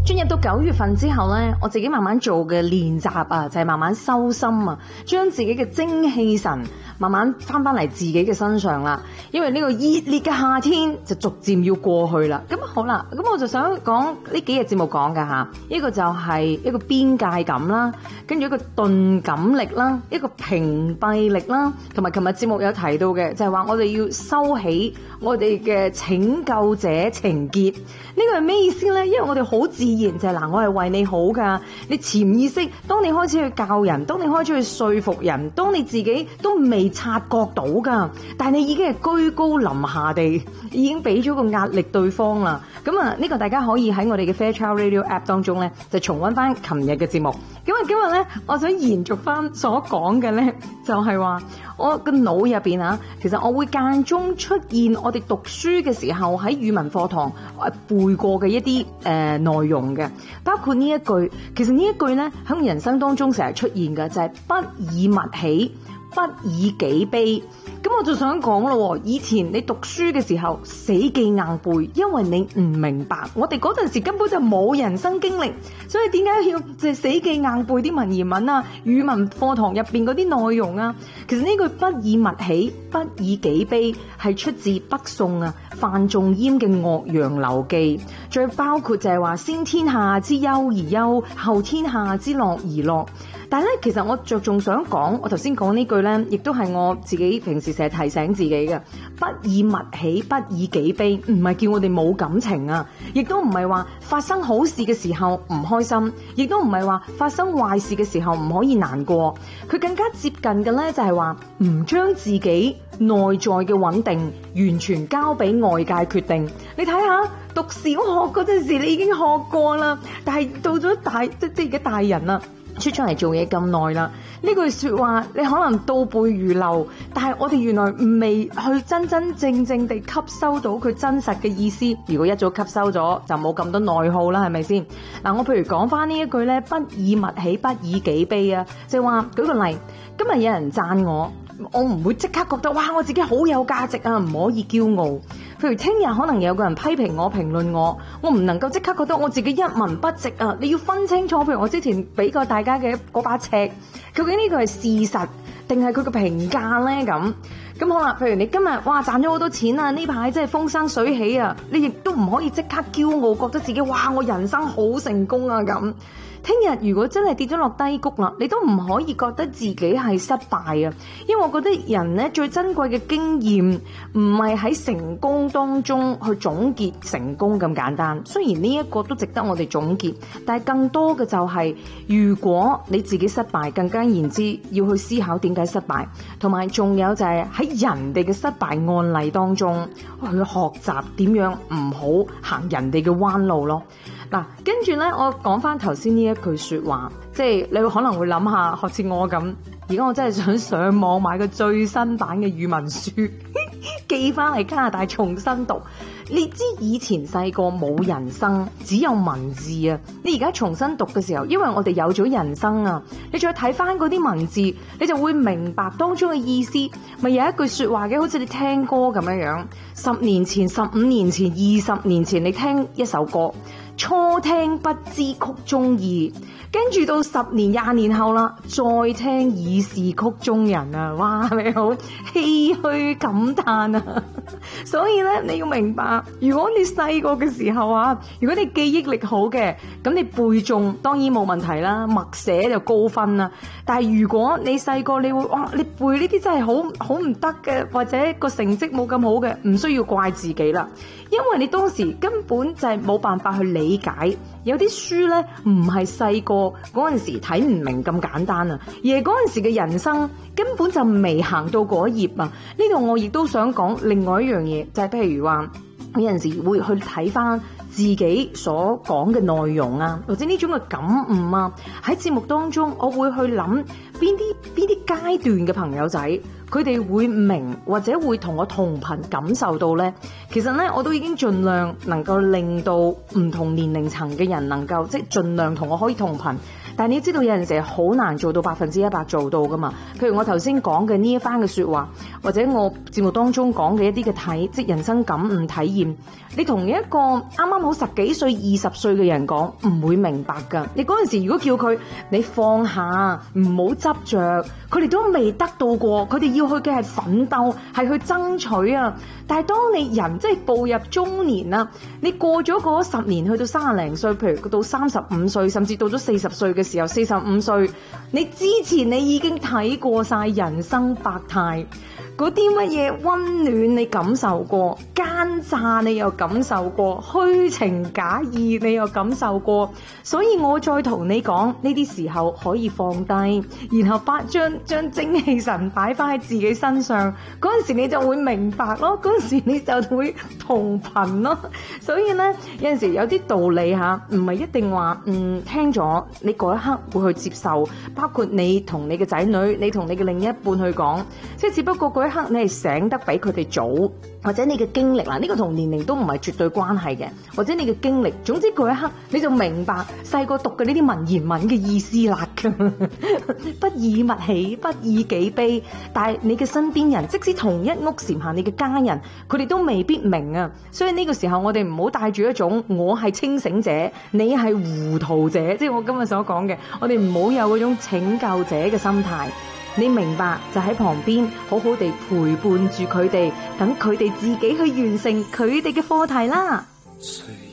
進入到9月份之後呢，我自己慢慢做嘅練習啊，就係慢慢收心啊，將自己嘅精氣神慢慢翻嚟自己嘅身上啦。因為呢個熱烈嘅夏天就逐漸要過去啦。咁好啦，咁我就想講呢幾日節目講㗎吓，一個就係一個邊界感啦，跟住一個鈍感力啦，一個屏蔽力啦，同埋琴日節目有提到嘅就係話我哋要收起我哋嘅拯救者情結。呢個係咩意思呢？因為我哋好自然就係嗱，我係為你好噶。你潛意識，當你開始去教人，當你開始去說服人，當你自己都未察覺到噶，但係你已經係居高臨下地，已經俾咗個壓力對方啦。咁啊，呢個大家可以喺我哋嘅 Fairchild Radio App 當中咧，就重溫翻琴日嘅節目。咁啊，今日咧，我想延續翻所講嘅咧，就係話我個腦入邊啊，其實我會間中出現我哋讀書嘅時候喺語文課堂背過嘅一啲內容嘅，包括呢一句。其實呢一句咧喺人生當中成日出現嘅就係不以物喜，不以己悲。咁我就想講咯，以前你讀書嘅時候死記硬背，因為你唔明白，我哋嗰陣時根本就冇人生經歷，所以點解要就死記硬背啲文言文啊、語文課堂入邊嗰啲內容啊？其實呢句不以物喜，不以己悲係出自北宋啊范仲淹嘅《岳陽樓記》，再包括就係話先天下之憂而憂，後天下之樂而樂。但係咧，其實我着重想講，我頭先講呢句咧，亦都係我自己平時成日提醒自己嘅，不以物喜，不以己悲，唔係叫我哋冇感情啊，亦都唔係話發生好事嘅時候唔開心，亦都唔係話發生壞事嘅時候唔可以難過。佢更加接近嘅咧，就係話唔將自己內在嘅穩定完全交俾外界決定。你睇下，讀小學嗰陣時你已經學過啦，但係到咗即係而家大人啦，出嚟做嘢咁耐啦，呢句說話你可能倒背如流，但係我哋原來未去真真正正地吸收到佢真實嘅意思。如果一早吸收咗，就冇咁多內耗啦，係咪先？嗱，我譬如講翻呢一句咧，不以物喜，不以己悲啊，即係話舉個例，今日有人讚我唔會即刻覺得哇，我自己好有價值啊，唔可以驕傲。譬如聽日可能有個人批評我、評論我，我唔能夠即刻覺得我自己一文不值啊！你要分清楚，譬如我之前俾過大家嘅嗰把尺，究竟呢個係事實定係佢嘅評價咧？咁好啦，譬如你今日哇賺咗好多錢啊，呢排真係風生水起啊，你亦都唔可以即刻驕傲，覺得自己哇我人生好成功啊咁。聽日如果真係跌咗落低谷啦，你都唔可以覺得自己係失敗啊，因為我覺得人咧最珍貴嘅經驗唔係喺成功當中去總結成功咁簡單，雖然呢一個都值得我哋總結，但係更多嘅就係如果你自己失敗，更加言之要去思考點解失敗，同埋仲有就係喺人哋嘅失敗案例當中去學習點樣唔好行人哋嘅彎路咯。嗱，跟住咧，我講翻頭先呢一句說話，即係你可能會諗下，好似我咁，而家我真係想上網買個最新版嘅語文書，寄翻嚟加拿大重新讀。你知以前細個冇人生，只有文字啊！你而家重新讀嘅時候，因為我哋有咗人生啊，你再睇翻嗰啲文字，你就會明白當中嘅意思。咪有一句說話嘅，好似你聽歌咁樣，10年前、15年前、20年前，你聽一首歌，初聽不知曲中意，跟住到10年、20年後啦，再聽已是曲中人啊！哇，係咪好唏噓感嘆啊？所以咧，你要明白，如果你細個嘅時候啊，如果你記憶力好嘅，咁你背誦當然冇問題啦，默寫就高分啦。但係如果你細個你會哇，你背呢啲真係好唔得嘅，或者個成績冇咁好嘅，唔需要怪自己啦，因為你當時根本就係冇辦法去理解。有啲書呢，唔係細個嗰陣時睇唔明咁簡單啊，而係嗰陣時嘅人生根本就未行到嗰一頁啊。呢度我亦都想講另外一樣嘢，就係譬如話，有陣時會去睇翻自己所講嘅內容啊，或者呢種嘅感悟啊，喺節目當中我會去諗邊啲階段嘅朋友仔， 佢哋會明或者會同我同頻感受到呢？其實呢，我都已經盡量能夠令到唔同年齡層嘅人能夠即係盡量同我可以同頻。但係你知道有陣時好難做到100%做到噶嘛？譬如我頭先講嘅呢一番嘅說話，或者我節目當中講嘅一啲嘅即人生感悟體驗，你同一個啱啱好10幾歲、20歲嘅人講，唔會明白噶。你嗰陣時如果叫佢你放下，唔好執着，佢哋都未得到過，佢哋要去嘅係奮鬥，係去爭取啊！但係當你人即係步入中年啦，你過咗嗰10年，去到30零歲，譬如到35歲，甚至到咗40歲嘅時候，45歲，你之前你已經睇過晒人生百態。嗰啲乜嘢溫暖你感受過，奸詐你又感受過，虛情假意你又感受過，所以我再同你講呢啲時候可以放低，然後將精氣神擺翻喺自己身上，嗰陣時你就會明白咯，嗰陣時你就會同頻咯。所以呢，有陣時有啲道理吓，唔係一定話聽咗你嗰一刻會去接受，包括你同你嘅仔女，你同你嘅另一半去講，即係只不過嗰一刻你係醒得比佢哋早，或者你嘅經歷啦，呢個同年齡都唔係絕對關係嘅，或者你嘅經歷，總之嗰一刻你就明白細個讀嘅呢啲文言文嘅意思啦。不以物喜，不以己悲，但係你嘅身邊人，即使同一屋檐下，你嘅家人，佢哋都未必明啊。所以呢個時候我哋唔好帶住一種我係清醒者，你係糊塗者，即係我今日所講嘅，我哋唔好有嗰種拯救者嘅心態。你明白就喺旁邊好好地陪伴住佢哋，等佢哋自己去完成佢哋嘅課題啦。